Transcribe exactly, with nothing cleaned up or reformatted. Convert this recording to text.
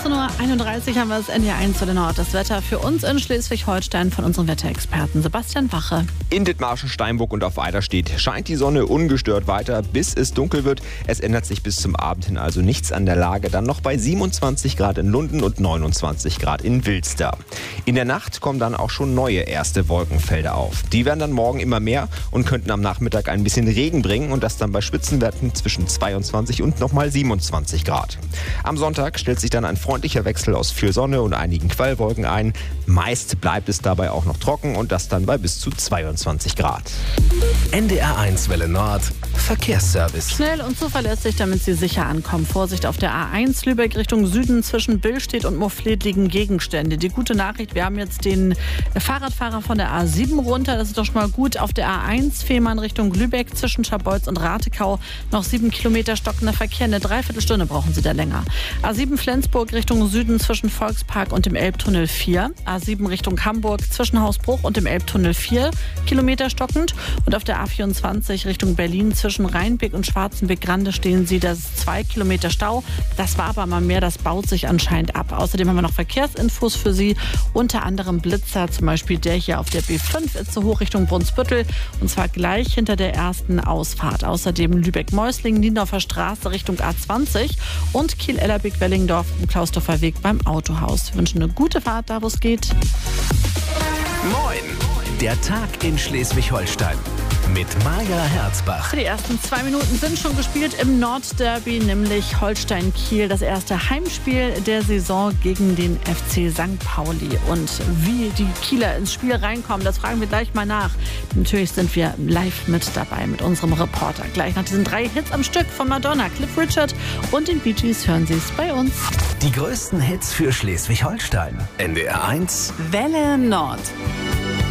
achtzehn Uhr einunddreißig haben wir das N D R eins für den Nord. Das Wetter für uns in Schleswig-Holstein von unserem Wetterexperten Sebastian Wache. In Dithmarschen, Steinburg und auf Eiderstedt scheint die Sonne ungestört weiter, bis es dunkel wird. Es ändert sich bis zum Abend hin also nichts an der Lage. Dann noch bei siebenundzwanzig Grad in Lunden und neunundzwanzig Grad in Wilster. In der Nacht kommen dann auch schon neue erste Wolkenfelder auf. Die werden dann morgen immer mehr und könnten am Nachmittag ein bisschen Regen bringen und das dann bei Spitzenwerten zwischen zweiundzwanzig und nochmal siebenundzwanzig Grad. Am Sonntag stellt sich dann ein freundlicher Wechsel aus viel Sonne und einigen Quellwolken ein. Meist bleibt es dabei auch noch trocken und das dann bei bis zu zweiundzwanzig Grad. N D R eins Welle Nord Verkehrsservice. Schnell und zuverlässig, damit Sie sicher ankommen. Vorsicht auf der A eins Lübeck Richtung Süden. Zwischen Billstedt und Mofflet liegen Gegenstände. Die gute Nachricht, wir haben jetzt den Fahrradfahrer von der A sieben runter. Das ist doch schon mal gut. Auf der A eins Fehmarn Richtung Lübeck zwischen Scharbeutz und Ratekau noch sieben Kilometer stockender Verkehr. Eine Dreiviertelstunde brauchen Sie da länger. A sieben Flensburg Richtung Süden zwischen Volkspark und dem Elbtunnel vier. A sieben Richtung Hamburg zwischen Hausbruch und dem Elbtunnel vier Kilometer stockend. Und auf der A vierundzwanzig Richtung Berlin zwischen Rheinbeck und Schwarzenbeck-Grande stehen Sie, das ist zwei Kilometer Stau. Das war aber mal mehr, das baut sich anscheinend ab. Außerdem haben wir noch Verkehrsinfos für Sie, unter anderem Blitzer, zum Beispiel der hier auf der B fünf ist zu hoch Richtung Brunsbüttel und zwar gleich hinter der ersten Ausfahrt. Außerdem Lübeck-Meusling, Niendorfer Straße Richtung A zwanzig und Kiel-Ellerbeck-Wellingdorf im Klausdorfer Weg beim Autohaus. Wir wünschen eine gute Fahrt, da wo es geht. Moin, der Tag in Schleswig-Holstein mit Maja Herzbach. Die ersten zwei Minuten sind schon gespielt im Nordderby, nämlich Holstein-Kiel, das erste Heimspiel der Saison gegen den F C Sankt Pauli. Und wie die Kieler ins Spiel reinkommen, das fragen wir gleich mal nach. Natürlich sind wir live mit dabei mit unserem Reporter. Gleich nach diesen drei Hits am Stück von Madonna, Cliff Richard und den Bee Gees hören Sie es bei uns. Die größten Hits für Schleswig-Holstein. N D R eins Welle Nord.